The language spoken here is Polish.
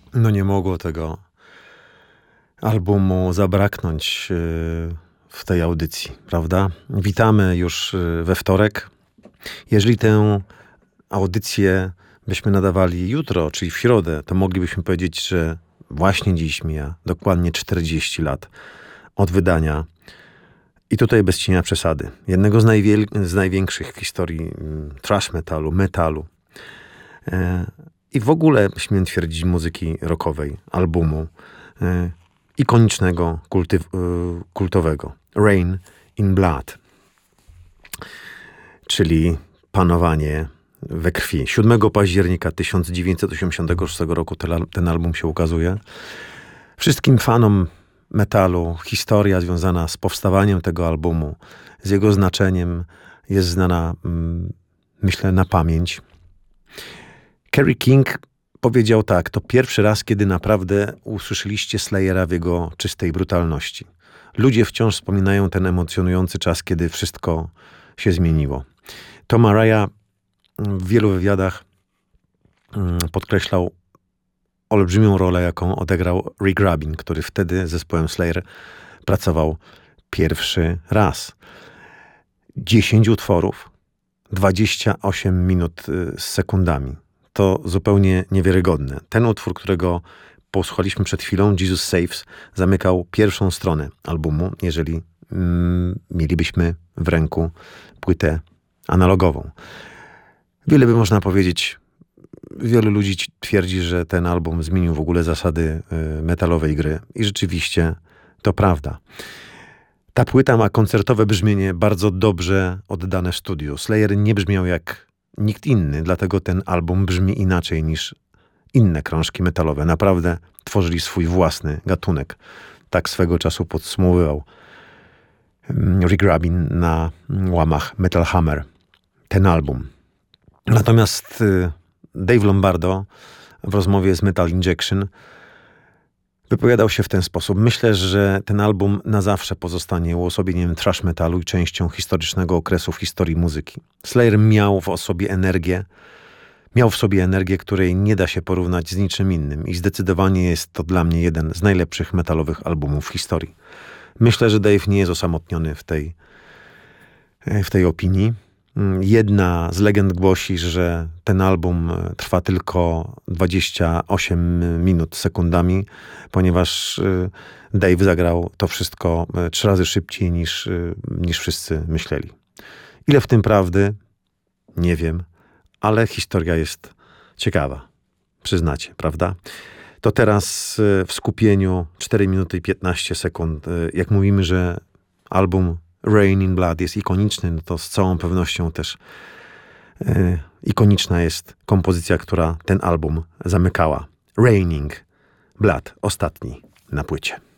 No nie mogło tego albumu zabraknąć w tej audycji, prawda? Witamy już we wtorek. Jeżeli tę audycję byśmy nadawali jutro, czyli w środę, to moglibyśmy powiedzieć, że właśnie dziś mija dokładnie 40 lat od wydania, i tutaj bez cienia przesady, jednego z największych w historii thrash metalu i w ogóle, śmiem twierdzić, muzyki rockowej, albumu ikonicznego, kultowego Rain in Blood, czyli Panowanie we krwi. 7 października 1986 roku ten album się ukazuje. Wszystkim fanom metalu historia związana z powstawaniem tego albumu, z jego znaczeniem jest znana, myślę, na pamięć. Kerry King powiedział tak: to pierwszy raz, kiedy naprawdę usłyszeliście Slayera w jego czystej brutalności. Ludzie wciąż wspominają ten emocjonujący czas, kiedy wszystko się zmieniło. Tom Araya w wielu wywiadach podkreślał olbrzymią rolę, jaką odegrał Rick Rubin, który wtedy z zespołem Slayer pracował pierwszy raz. 10 utworów, 28 minut z sekundami. To zupełnie niewiarygodne. Ten utwór, którego posłuchaliśmy przed chwilą, Jesus Saves, zamykał pierwszą stronę albumu, jeżeli mielibyśmy w ręku płytę analogową. Wiele by można powiedzieć. Wielu ludzi twierdzi, że ten album zmienił w ogóle zasady metalowej gry. I rzeczywiście to prawda. Ta płyta ma koncertowe brzmienie bardzo dobrze oddane w studiu. Slayer nie brzmiał jak nikt inny, dlatego ten album brzmi inaczej niż inne krążki metalowe. Naprawdę tworzyli swój własny gatunek. Tak swego czasu podsumowywał Rick Rubin na łamach Metal Hammer ten album. Natomiast Dave Lombardo w rozmowie z Metal Injection wypowiadał się w ten sposób: myślę, że ten album na zawsze pozostanie uosobieniem thrash metalu i częścią historycznego okresu w historii muzyki. Slayer miał w sobie energię, której nie da się porównać z niczym innym i zdecydowanie jest to dla mnie jeden z najlepszych metalowych albumów w historii. Myślę, że Dave nie jest osamotniony w tej opinii. Jedna z legend głosi, że ten album trwa tylko 28 minut z sekundami, ponieważ Dave zagrał to wszystko 3 razy szybciej niż wszyscy myśleli. Ile w tym prawdy? Nie wiem, ale historia jest ciekawa. Przyznacie, prawda? To teraz w skupieniu 4 minuty i 15 sekund. Jak mówimy, że album Rain in Blood jest ikoniczny, no to z całą pewnością też ikoniczna jest kompozycja, która ten album zamykała. Raining Blood, ostatni na płycie.